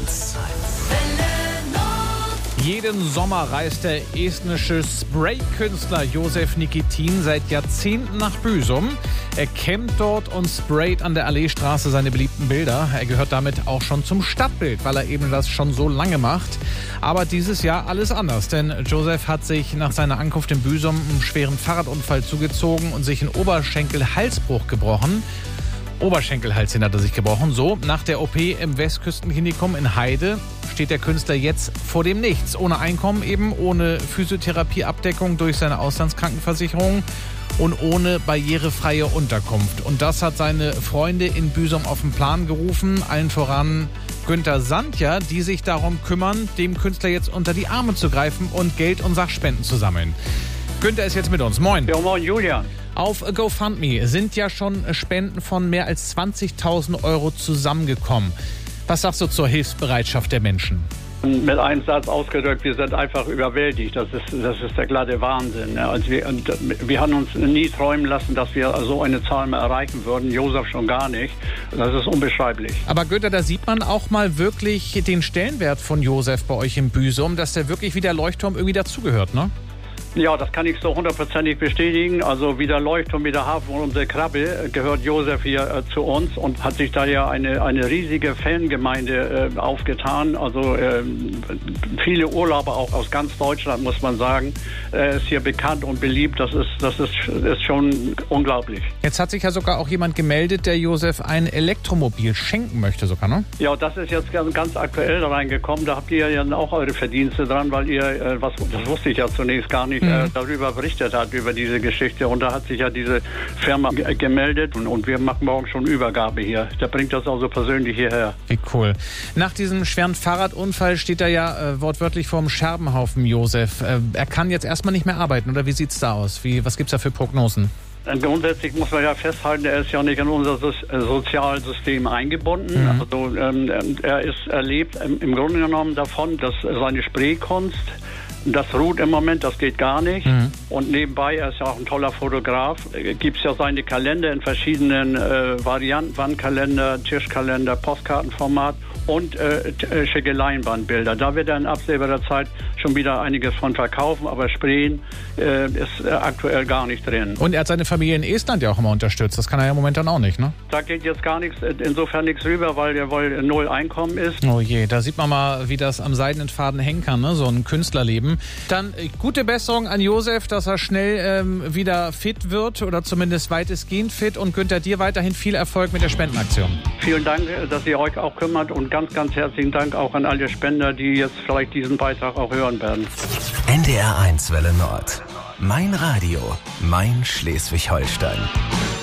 1. Jeden Sommer reist der estnische Spray-Künstler Josef Nikitin seit Jahrzehnten nach Büsum. Er campt dort und sprayt an der Alleestraße seine beliebten Bilder. Er gehört damit auch schon zum Stadtbild, weil er eben das schon so lange macht. Aber dieses Jahr alles anders, denn Josef hat sich nach seiner Ankunft in Büsum einen schweren Fahrradunfall zugezogen und sich einen Oberschenkel-Halsbruch gebrochen. Oberschenkelhalsschen hat er sich gebrochen. So, nach der OP im Westküstenklinikum in Heide steht der Künstler jetzt vor dem Nichts. Ohne Einkommen eben, ohne Physiotherapieabdeckung durch seine Auslandskrankenversicherung und ohne barrierefreie Unterkunft. Und das hat seine Freunde in Büsum auf den Plan gerufen. Allen voran Günther Sandja, die sich darum kümmern, dem Künstler jetzt unter die Arme zu greifen und Geld und Sachspenden zu sammeln. Günther ist jetzt mit uns. Moin. Ja, moin, Julian. Auf GoFundMe sind ja schon Spenden von mehr als 20.000 Euro zusammengekommen. Was sagst du zur Hilfsbereitschaft der Menschen? Mit einem Satz ausgedrückt, wir sind einfach überwältigt. Das ist der glatte Wahnsinn. Also wir haben uns nie träumen lassen, dass wir so eine Zahl mal erreichen würden. Josef schon gar nicht. Das ist unbeschreiblich. Aber Günther, da sieht man auch mal wirklich den Stellenwert von Josef bei euch in Büsum, dass der wirklich wie der Leuchtturm irgendwie dazugehört, ne? Ja, das kann ich so hundertprozentig bestätigen. Also wie der Leuchtturm, wie der Hafen und unsere Krabbe gehört Josef hier zu uns und hat sich da ja eine riesige Fangemeinde aufgetan. Also viele Urlauber auch aus ganz Deutschland, muss man sagen. Er ist hier bekannt und beliebt. Das ist schon unglaublich. Jetzt hat sich ja sogar auch jemand gemeldet, der Josef ein Elektromobil schenken möchte sogar, ne? Ja, das ist jetzt ganz aktuell da reingekommen. Da habt ihr ja auch eure Verdienste dran, weil ihr, das wusste ich ja zunächst gar nicht, darüber berichtet hat, über diese Geschichte. Und da hat sich ja diese Firma gemeldet und wir machen morgen schon Übergabe hier. Der bringt das also persönlich hierher. Wie cool. Nach diesem schweren Fahrradunfall steht er ja wortwörtlich vorm Scherbenhaufen, Josef. Er kann jetzt erstmal nicht mehr arbeiten, oder wie sieht's da aus? Was gibt's da für Prognosen? Grundsätzlich muss man ja festhalten, er ist ja nicht in unser Sozialsystem eingebunden. Mhm. Also er lebt im Grunde genommen davon, dass seine Spraykunst, das ruht im Moment, das geht gar nicht. Mhm. Und nebenbei, er ist ja auch ein toller Fotograf, gibt es ja seine Kalender in verschiedenen Varianten, Wandkalender, Tischkalender, Postkartenformat und schicke Leinwandbilder. Da wird er in absehbarer Zeit schon wieder einiges von verkaufen, aber Sprayen ist aktuell gar nicht drin. Und er hat seine Familie in Estland ja auch immer unterstützt. Das kann er ja momentan auch nicht, ne? Da geht jetzt gar nichts, insofern nichts rüber, weil er wohl null Einkommen ist. Oh je, da sieht man mal, wie das am seidenen Faden hängen kann, ne? So ein Künstlerleben. Dann gute Besserung an Josef, dass er schnell wieder fit wird oder zumindest weitestgehend fit. Und Günther, dir weiterhin viel Erfolg mit der Spendenaktion. Vielen Dank, dass ihr euch auch kümmert und ganz, ganz herzlichen Dank auch an alle Spender, die jetzt vielleicht diesen Beitrag auch hören werden. NDR 1 Welle Nord. Mein Radio, mein Schleswig-Holstein.